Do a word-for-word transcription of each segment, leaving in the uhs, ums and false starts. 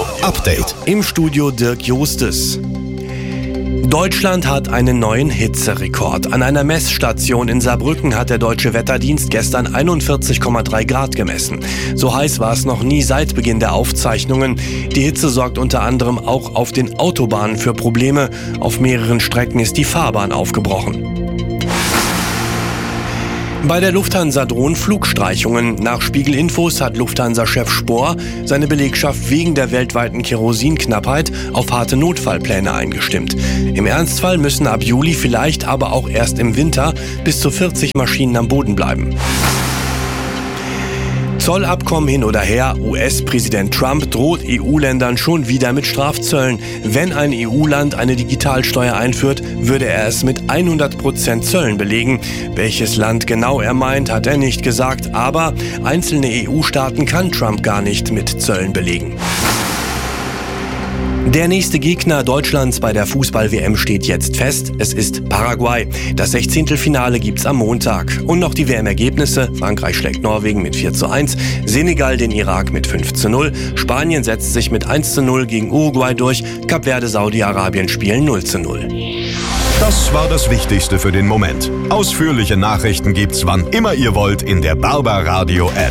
Update. Im Studio Dirk Justes. Deutschland hat einen neuen Hitzerekord. An einer Messstation in Saarbrücken hat der Deutsche Wetterdienst gestern einundvierzig Komma drei Grad gemessen. So heiß war es noch nie seit Beginn der Aufzeichnungen. Die Hitze sorgt unter anderem auch auf den Autobahnen für Probleme. Auf mehreren Strecken ist die Fahrbahn aufgebrochen. Bei der Lufthansa drohen Flugstreichungen. Nach Spiegel-Infos hat Lufthansa-Chef Spohr seine Belegschaft wegen der weltweiten Kerosinknappheit auf harte Notfallpläne eingestimmt. Im Ernstfall müssen ab Juli, vielleicht aber auch erst im Winter, bis zu vierzig Maschinen am Boden bleiben. Zollabkommen hin oder her, U S-Präsident Trump droht E U-Ländern schon wieder mit Strafzöllen. Wenn ein E U-Land eine Digitalsteuer einführt, würde er es mit hundert Prozent Zöllen belegen. Welches Land genau er meint, hat er nicht gesagt, aber einzelne E U-Staaten kann Trump gar nicht mit Zöllen belegen. Der nächste Gegner Deutschlands bei der Fußball-W M steht jetzt fest. Es ist Paraguay. Das Sechzehntelfinale gibt's am Montag. Und noch die W M-Ergebnisse. Frankreich schlägt Norwegen mit vier zu eins, Senegal den Irak mit fünf zu null, Spanien setzt sich mit eins zu null gegen Uruguay durch, Kap Verde, Saudi-Arabien spielen null zu null. Das war das Wichtigste für den Moment. Ausführliche Nachrichten gibt's wann immer ihr wollt in der Barbaradio-App.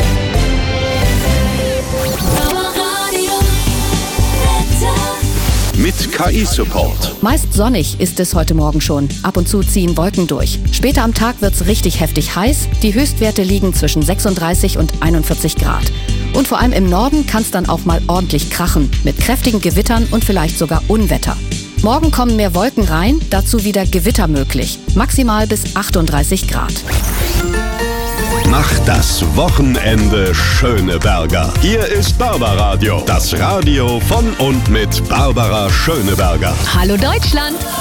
Mit K I-Support. Meist sonnig ist es heute Morgen schon. Ab und zu ziehen Wolken durch. Später am Tag wird's richtig heftig heiß. Die Höchstwerte liegen zwischen sechsunddreißig und einundvierzig Grad. Und vor allem im Norden kann's dann auch mal ordentlich krachen. Mit kräftigen Gewittern und vielleicht sogar Unwetter. Morgen kommen mehr Wolken rein, dazu wieder Gewitter möglich. Maximal bis achtunddreißig Grad. Macht das Wochenende Schöneberger. Hier ist Barbaradio, das Radio von und mit Barbara Schöneberger. Hallo Deutschland!